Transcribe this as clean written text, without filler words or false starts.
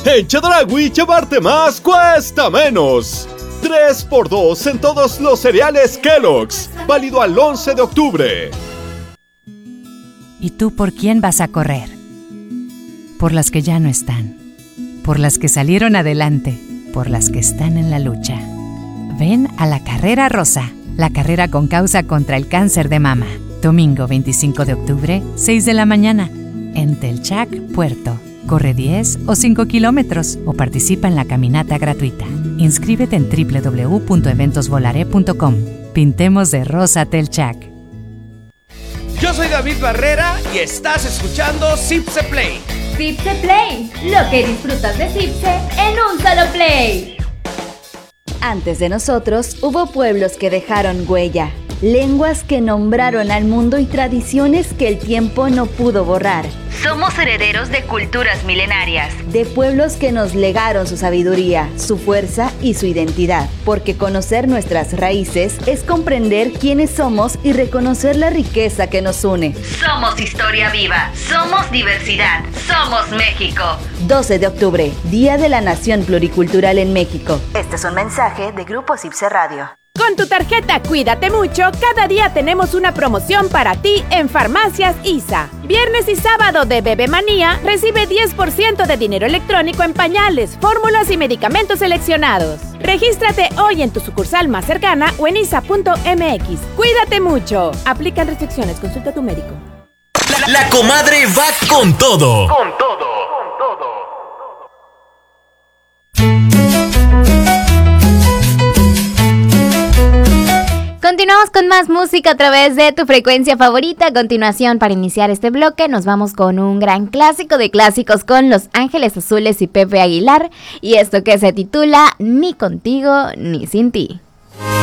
En Chedraui, llevarte más cuesta menos. 3x2 en todos los cereales Kellogg's. Válido al 11 de octubre. ¿Y tú por quién vas a correr? Por las que ya no están. Por las que salieron adelante. Por las que están en la lucha. Ven a la Carrera Rosa, la carrera con causa contra el cáncer de mama. Domingo 25 de octubre, 6 de la mañana. En Telchac, Puerto. Corre 10 o 5 kilómetros o participa en la caminata gratuita. Inscríbete en www.eventosvolaré.com. Pintemos de rosa Telchac. Yo soy David Barrera y estás escuchando Zipse Play. Zipse Play, lo que disfrutas de Zipse en un solo play. Antes de nosotros hubo pueblos que dejaron huella, lenguas que nombraron al mundo y tradiciones que el tiempo no pudo borrar. Somos herederos de culturas milenarias, de pueblos que nos legaron su sabiduría, su fuerza y su identidad. Porque conocer nuestras raíces es comprender quiénes somos y reconocer la riqueza que nos une. Somos historia viva, somos diversidad, somos México. 12 de octubre, Día de la Nación Pluricultural en México. Este es un mensaje de Grupo Zipse Radio. Con tu tarjeta Cuídate Mucho, cada día tenemos una promoción para ti en Farmacias ISA. Viernes y sábado de Bebe Manía, recibe 10% de dinero electrónico en pañales, fórmulas y medicamentos seleccionados. Regístrate hoy en tu sucursal más cercana o en isa.mx. Cuídate mucho. Aplican restricciones. Consulta a tu médico. La comadre va con todo. Con todo. Continuamos con más música a través de tu frecuencia favorita. A continuación, para iniciar este bloque, nos vamos con un gran clásico de clásicos con Los Ángeles Azules y Pepe Aguilar. Y esto que se titula Ni contigo ni sin ti.